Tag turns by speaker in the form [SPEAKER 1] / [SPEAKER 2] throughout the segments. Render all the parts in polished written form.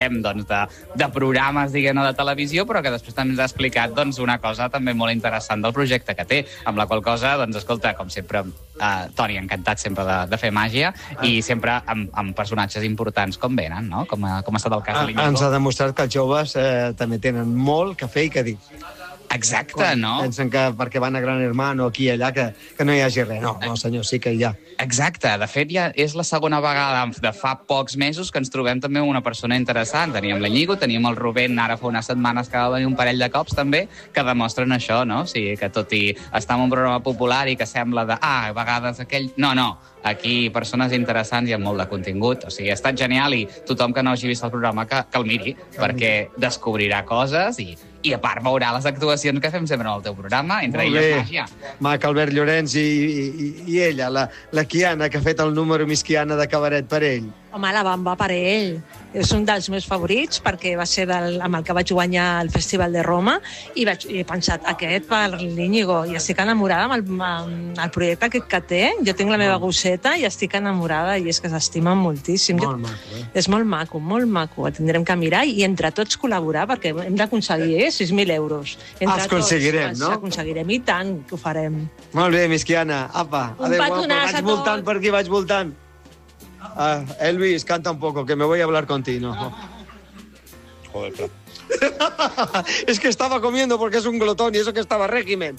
[SPEAKER 1] doncs, de programes, diguem-ne, de televisió, però que després també ens ha explicat doncs, una cosa també molt interessant del projecte que té, amb la qual cosa, doncs, escolta, com sempre, Toni, encantat sempre de fer màgia i sempre amb personatges importants com venen, no? Com ha estat el cas de l'Iñigo.
[SPEAKER 2] Ens ha demostrat que els joves també tenen molt que fer i que dir.
[SPEAKER 1] Exacte, no?
[SPEAKER 2] Pensen que perquè van a Gran Hermano aquí i allà que no hi hagi res. No, senyor, sí que hi ha.
[SPEAKER 1] Exacte. De fet, ja és la segona vegada de fa pocs mesos que ens trobem també una persona interessant. Teníem l'Iñigo, teníem el Rubén, ara fa unes setmanes que va venir un parell de cops també, que demostren això, no? O sigui, que tot i estar en un programa popular i que sembla a vegades aquell... No. Aquí persones interessants i amb molt de contingut. O sigui, ha estat genial i tothom que no hagi vist el programa que el miri, perquè descobrirà coses i a part veurà les actuacions que fem sempre en el teu programa, entre elles màgia.
[SPEAKER 2] Mac Albert Llorenç i ella, la Kiana, que ha fet el número Miss Kiana de cabaret per ell.
[SPEAKER 3] Home, la bamba per ell. És un dels meus favorits perquè va ser amb el que vaig guanyar el Festival de Roma i he pensat, aquest per l'Iñigo, i estic enamorada amb el projecte aquest que té. Jo tinc la meva gosseta i estic enamorada i és que s'estimen moltíssim.
[SPEAKER 2] Molt maco,
[SPEAKER 3] És molt maco, molt maco. El tindrem que mirar i entre tots col·laborar perquè hem d'aconseguir 6.000 euros.
[SPEAKER 2] Els aconseguirem, no?
[SPEAKER 3] Els aconseguirem i tant que ho farem.
[SPEAKER 2] Molt bé, Miss Kiana. Apa, adéu,
[SPEAKER 3] petonàs
[SPEAKER 2] vaig voltant per aquí, vaig voltant. Elvis, canta un poco, que me voy a hablar contigo.
[SPEAKER 4] Joder, Fran.
[SPEAKER 2] Es que estaba comiendo porque es un glotón y eso que estaba régimen.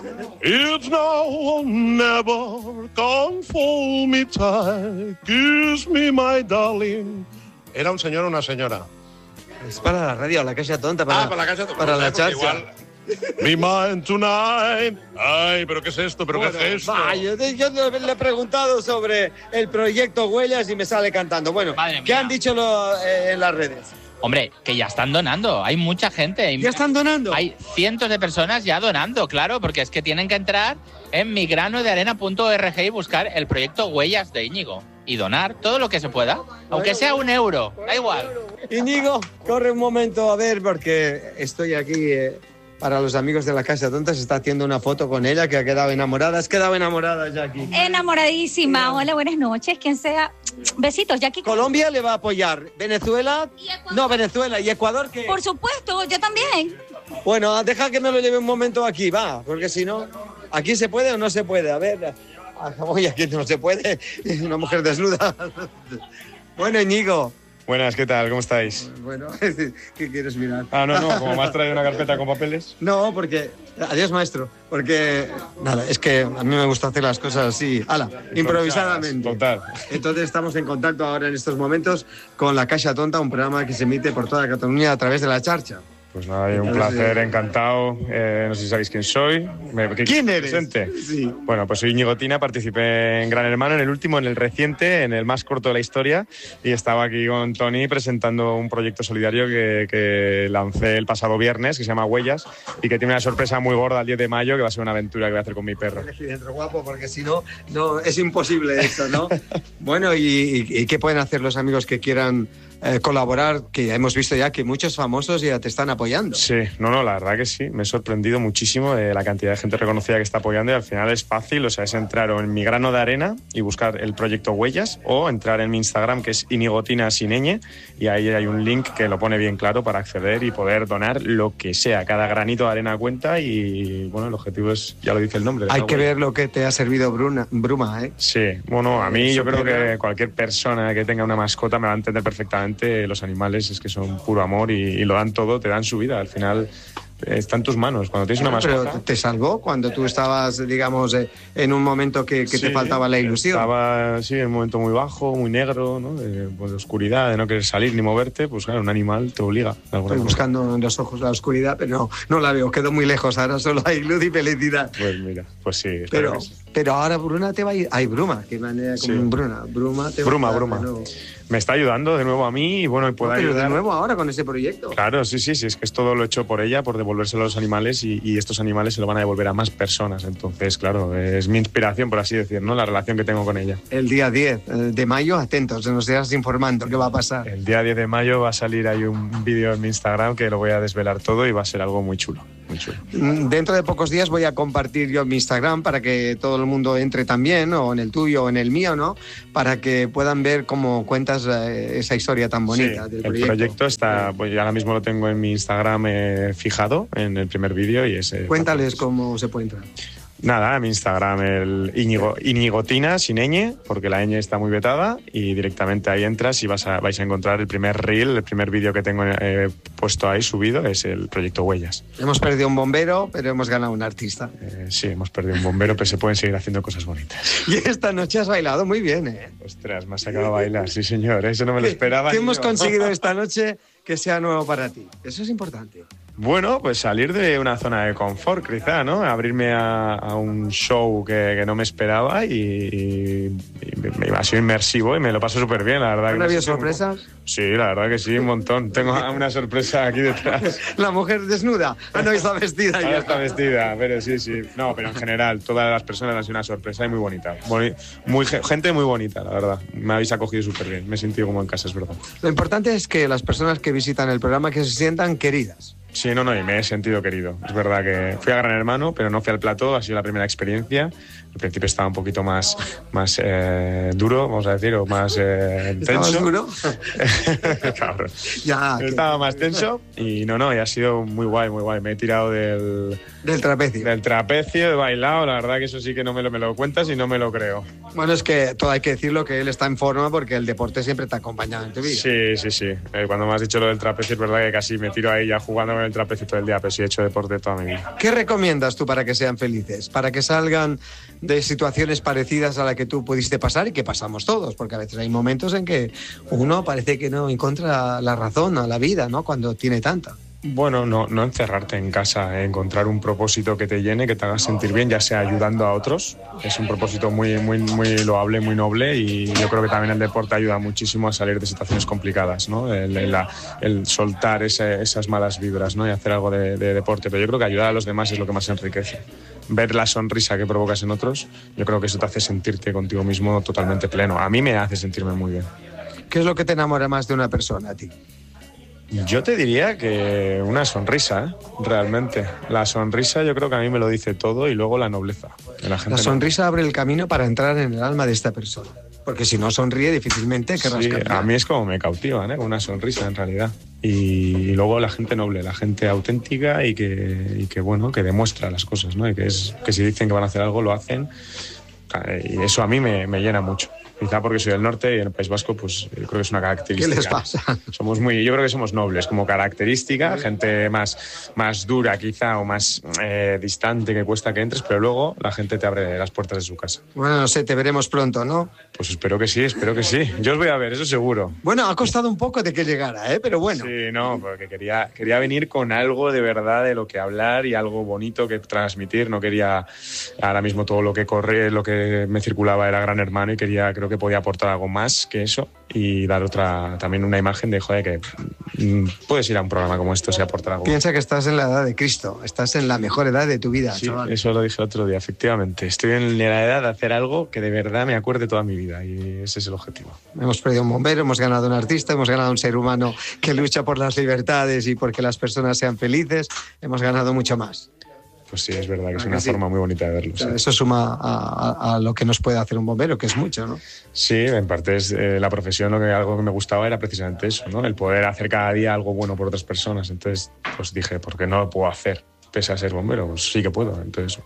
[SPEAKER 4] It's now or never, come hold me tight, kiss me, my darling. ¿Era un señor o una señora?
[SPEAKER 2] Es para la radio, la Caixa Tonta.
[SPEAKER 4] Para la Caixa Tonta.
[SPEAKER 2] Para la charcha.
[SPEAKER 4] Be mine tonight. Ay, ¿pero qué es esto? ¿Pero
[SPEAKER 2] bueno,
[SPEAKER 4] qué es esto?
[SPEAKER 2] Yo le he preguntado sobre el proyecto Huellas y me sale cantando. Bueno, ¿qué han dicho en las redes?
[SPEAKER 5] Hombre, que ya están donando. Hay mucha gente.
[SPEAKER 2] ¿Ya están donando?
[SPEAKER 5] Hay cientos de personas ya donando, claro, porque es que tienen que entrar en migranodearena.org y buscar el proyecto Huellas de Íñigo y donar todo lo que se pueda, aunque sea €1, da igual.
[SPEAKER 2] Íñigo, corre un momento a ver, porque estoy aquí... Para los amigos de la Caixa Tonta se está haciendo una foto con ella que ha quedado enamorada. ¿Has quedado enamorada, Jackie?
[SPEAKER 6] Enamoradísima. Hola, buenas noches. Quien sea. Besitos, Jackie.
[SPEAKER 2] Colombia le va a apoyar. ¿Venezuela? No, Venezuela. ¿Y Ecuador qué?
[SPEAKER 6] Por supuesto, yo también.
[SPEAKER 2] Bueno, deja que me lo lleve un momento aquí, va. Porque si no, ¿aquí se puede o no se puede? A ver, oye, aquí no se puede. Una mujer desnuda. Bueno, Íñigo.
[SPEAKER 7] Buenas, ¿qué tal? ¿Cómo estáis?
[SPEAKER 2] Bueno, ¿qué quieres mirar?
[SPEAKER 7] No, como me has traído una carpeta con papeles.
[SPEAKER 2] No, porque... Adiós, maestro. Porque, nada, es que a mí me gusta hacer las cosas así, improvisadamente.
[SPEAKER 7] Total.
[SPEAKER 2] Entonces estamos en contacto ahora en estos momentos con La Caixa Tonta, un programa que se emite por toda Cataluña a través de la charcha.
[SPEAKER 7] Pues nada, un placer, encantado. No sé si sabéis quién soy.
[SPEAKER 2] ¿Quién eres?
[SPEAKER 7] Sí. Bueno, pues soy Íñigo Tina, participé en Gran Hermano, en el último, en el reciente, en el más corto de la historia, y estaba aquí con Toni presentando un proyecto solidario que lancé el pasado viernes, que se llama Huellas, y que tiene una sorpresa muy gorda el 10 de mayo, que va a ser una aventura que voy a hacer con mi perro.
[SPEAKER 2] Elegí dentro, guapo, porque si no, es imposible esto, ¿no? Bueno, ¿y qué pueden hacer los amigos que quieran colaborar? Que hemos visto ya que muchos famosos ya te están apoyando.
[SPEAKER 7] Sí, la verdad que sí. Me he sorprendido muchísimo de la cantidad de gente reconocida que está apoyando y al final es fácil, o sea, es entrar o en mi grano de arena y buscar el proyecto Huellas o entrar en mi Instagram, que es Inigotina sin ñ, y ahí hay un link que lo pone bien claro para acceder y poder donar lo que sea. Cada granito de arena cuenta y, bueno, el objetivo es, ya lo dice el nombre.
[SPEAKER 2] Hay que ver lo que te ha servido Bruma, ¿eh?
[SPEAKER 7] Sí, bueno, a mí yo creo que cualquier persona que tenga una mascota me va a entender perfectamente. Los animales es que son puro amor y lo dan todo, te dan su vida. Al final está en tus manos. Cuando tienes una mascota...
[SPEAKER 2] Pero te salvó cuando tú estabas, digamos, en un momento que te faltaba la ilusión.
[SPEAKER 7] Estaba, sí, en un momento muy bajo, muy negro, ¿no? De oscuridad, de no querer salir ni moverte. Pues claro, un animal te obliga.
[SPEAKER 2] Estoy buscando en los ojos la oscuridad, pero no la veo, quedo muy lejos. Ahora solo hay luz y felicidad.
[SPEAKER 7] Pues mira, pues sí.
[SPEAKER 2] Pero ahora Bruna te va a ir... Hay Bruma, que manera como sí. Bruma te va a ir.
[SPEAKER 7] Bruma. Me está ayudando de nuevo a mí y bueno, puedo ayudar.
[SPEAKER 2] Pero de nuevo ahora con ese proyecto.
[SPEAKER 7] Claro, sí, es que es todo lo hecho por ella, por devolvérselo a los animales y estos animales se lo van a devolver a más personas. Entonces, claro, es mi inspiración, por así decir, ¿no? La relación que tengo con ella.
[SPEAKER 2] El día 10 de mayo, atentos, nos irás informando qué va a pasar.
[SPEAKER 7] El día 10 de mayo va a salir ahí un vídeo en mi Instagram que lo voy a desvelar todo y va a ser algo muy chulo. chulo.
[SPEAKER 2] Dentro de pocos días voy a compartir yo mi Instagram para que todo el mundo entre también, o en el tuyo o en el mío, ¿no? Para que puedan ver cómo cuentas esa historia tan bonita del proyecto.
[SPEAKER 7] El proyecto está, pues ahora mismo lo tengo en mi Instagram fijado en el primer vídeo y es...
[SPEAKER 2] Cuéntales cómo se puede entrar.
[SPEAKER 7] Nada, a mi Instagram, el Inigotina, sin ñ, porque la ñ está muy vetada, y directamente ahí entras y vais a encontrar el primer reel, el primer vídeo que tengo puesto ahí subido, es el proyecto Huellas.
[SPEAKER 2] Hemos perdido un bombero, pero hemos ganado un artista.
[SPEAKER 7] Sí, hemos perdido un bombero, pero se pueden seguir haciendo cosas bonitas.
[SPEAKER 2] Y esta noche has bailado muy bien, ¿eh?
[SPEAKER 7] Ostras, me has sacado a bailar, sí señor, eso no me lo esperaba.
[SPEAKER 2] ¿Qué hemos conseguido esta noche que sea nuevo para ti? Eso es importante.
[SPEAKER 7] Bueno, pues salir de una zona de confort, quizá, ¿no? Abrirme a un show que no me esperaba y ha sido inmersivo y me lo paso súper bien, la verdad.
[SPEAKER 2] ¿No había sorpresas?
[SPEAKER 7] Sí, la verdad que sí, un montón. Tengo una sorpresa aquí detrás.
[SPEAKER 2] ¿La mujer desnuda? Ah, no, está vestida.
[SPEAKER 7] Ahora está vestida, pero sí. No, pero en general, todas las personas han sido una sorpresa y muy bonita. Gente muy bonita, la verdad. Me habéis acogido súper bien. Me he sentido como en casa, es verdad.
[SPEAKER 2] Lo importante es que las personas que visitan el programa que se sientan queridas.
[SPEAKER 7] Sí, no, y me he sentido querido. Es verdad que fui a Gran Hermano, pero no fui al plató, ha sido la primera experiencia. Al principio estaba un poquito más duro, vamos a decir, o más tenso.
[SPEAKER 2] ¿Estabas duro?
[SPEAKER 7] Cabrón.
[SPEAKER 2] Ya,
[SPEAKER 7] estaba más tenso y y ha sido muy guay. Me he tirado del
[SPEAKER 2] trapecio.
[SPEAKER 7] Del trapecio, he bailado, la verdad que eso sí que no me lo cuentas y no me lo creo.
[SPEAKER 2] Bueno, es que todo hay que decirlo, que él está en forma porque el deporte siempre te ha acompañado en tu vida.
[SPEAKER 7] Sí. Cuando me has dicho lo del trapecio, es verdad que casi me tiro ahí ya jugando con el trapecio todo el día, pero sí he hecho deporte toda mi vida.
[SPEAKER 2] ¿Qué recomiendas tú para que sean felices? Para que salgan de situaciones parecidas a la que tú pudiste pasar y que pasamos todos, porque a veces hay momentos en que uno parece que no encuentra la razón a la vida, ¿no? Cuando tiene tanta.
[SPEAKER 7] Bueno, no encerrarte en casa, encontrar un propósito que te llene, que te haga sentir bien, ya sea ayudando a otros. Es un propósito muy loable, muy noble, y yo creo que también el deporte ayuda muchísimo a salir de situaciones complicadas, ¿no? El soltar esas malas vibras, ¿no? Y hacer algo de deporte. Pero yo creo que ayudar a los demás es lo que más enriquece. Ver la sonrisa que provocas en otros, yo creo que eso te hace sentirte contigo mismo totalmente pleno. A mí me hace sentirme muy bien.
[SPEAKER 2] ¿Qué es lo que te enamora más de una persona a ti?
[SPEAKER 7] Yo te diría que una sonrisa, realmente. La sonrisa yo creo que a mí me lo dice todo, y luego la nobleza. La
[SPEAKER 2] sonrisa abre el camino para entrar en el alma de esta persona. Porque si no sonríe, difícilmente querrás cambiar.
[SPEAKER 7] A mí es como me cautiva, ¿no? Una sonrisa, en realidad. Y luego la gente noble, la gente auténtica y que demuestra las cosas, ¿no? Y que si dicen que van a hacer algo, lo hacen. Y eso a mí me llena mucho. Quizá porque soy del norte y en el País Vasco, pues creo que es una característica.
[SPEAKER 2] ¿Qué les pasa?
[SPEAKER 7] Yo creo que somos nobles como característica, gente más dura quizá, o más distante, que cuesta que entres, pero luego la gente te abre las puertas de su casa.
[SPEAKER 2] Bueno, no sé, te veremos pronto, ¿no?
[SPEAKER 7] Pues espero que sí. Yo os voy a ver, eso seguro.
[SPEAKER 2] Bueno, ha costado un poco de que llegara, pero bueno.
[SPEAKER 7] Sí, porque quería venir con algo de verdad de lo que hablar y algo bonito que transmitir. No quería ahora mismo todo lo que lo que me circulaba era Gran Hermano, y creo que podía aportar algo más que eso y dar también una imagen de, joder, que puedes ir a un programa como esto si aportar algo.
[SPEAKER 2] Piensa que estás en la edad de Cristo, estás en la mejor edad de tu vida,
[SPEAKER 7] sí,
[SPEAKER 2] chaval.
[SPEAKER 7] Eso lo dije el otro día, efectivamente. Estoy en la edad de hacer algo que de verdad me acuerde toda mi vida, y ese es el objetivo.
[SPEAKER 2] Hemos perdido un bombero, hemos ganado un artista, hemos ganado un ser humano que lucha por las libertades y porque las personas sean felices. Hemos ganado mucho más.
[SPEAKER 7] Pues sí, es verdad que es una forma muy bonita de verlo.
[SPEAKER 2] O sea, eso suma a lo que nos puede hacer un bombero, que es mucho, ¿no?
[SPEAKER 7] Sí, en parte es la profesión, algo que me gustaba era precisamente eso, ¿no? El poder hacer cada día algo bueno por otras personas. Entonces, pues dije, ¿por qué no lo puedo hacer pese a ser bombero? Pues sí que puedo. Entonces,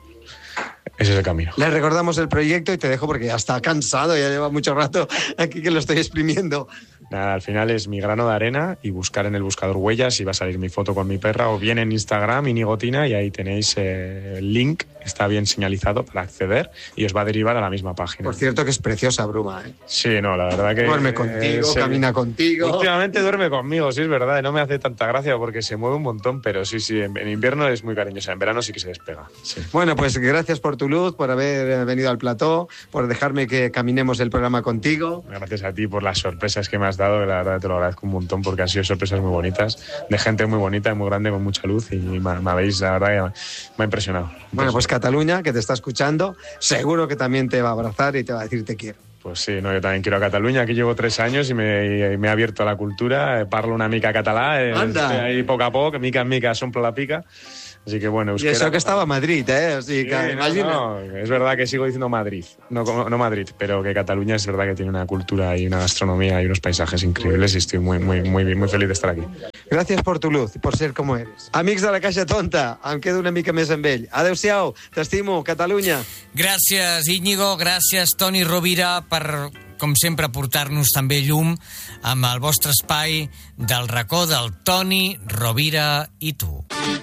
[SPEAKER 7] ese es el camino.
[SPEAKER 2] Le recordamos el proyecto y te dejo porque ya está cansado, ya lleva mucho rato aquí que lo estoy exprimiendo.
[SPEAKER 7] Nada, al final es Mi Grano de Arena, y buscar en el buscador Huellas y va a salir mi foto con mi perra, o bien en Instagram, Inigotina, y ahí tenéis el link, está bien señalizado para acceder y os va a derivar a la misma página.
[SPEAKER 2] Por cierto que es preciosa Bruma, ¿eh?
[SPEAKER 7] Sí, no, la verdad que...
[SPEAKER 2] Duerme contigo, camina contigo.
[SPEAKER 7] Últimamente duerme conmigo, sí, es verdad, no me hace tanta gracia porque se mueve un montón, pero sí, en invierno es muy cariñosa, en verano sí que se despega. Sí.
[SPEAKER 2] Bueno, pues gracias por tu luz, por haber venido al plató, por dejarme que caminemos el programa contigo.
[SPEAKER 7] Gracias a ti por las sorpresas que me has dado, que la verdad te lo agradezco un montón porque han sido sorpresas muy bonitas, de gente muy bonita y muy grande, con mucha luz, y me habéis, la verdad, me ha impresionado.
[SPEAKER 2] Bueno, pues Cataluña, que te está escuchando, seguro que también te va a abrazar y te va a decir te quiero.
[SPEAKER 7] Pues sí, no, yo también quiero a Cataluña. Aquí llevo 3 años y me he abierto a la cultura. Parlo una mica català. Ahí poco a poco, mica en mica s'omple la pica. Así que bueno, euskera...
[SPEAKER 2] Y eso que estaba a Madrid, ¿eh? Así que, imagina.
[SPEAKER 7] No, es verdad que sigo diciendo Madrid, no Madrid, pero que Cataluña es verdad que tiene una cultura y una gastronomía y unos paisajes increíbles y estoy muy feliz de estar aquí.
[SPEAKER 2] Gràcies per tu luz i per ser com eres. Amics de la Caixa Tonta, em quedo una mica més amb ell. Adéu-siau, t'estimo, Catalunya.
[SPEAKER 8] Gràcies, Íñigo, gràcies, Toni Rovira, per, com sempre, portar-nos també llum amb el vostre espai del racó del Toni Rovira i tu.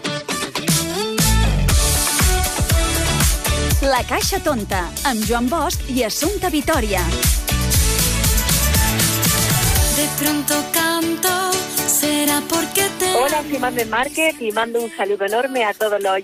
[SPEAKER 9] La Caixa Tonta, amb Joan Bosch y Assumpta Vitoria.
[SPEAKER 10] De pronto canto, será porque te...
[SPEAKER 11] Hola, soy Mamen Márquez y mando un saludo enorme a todos los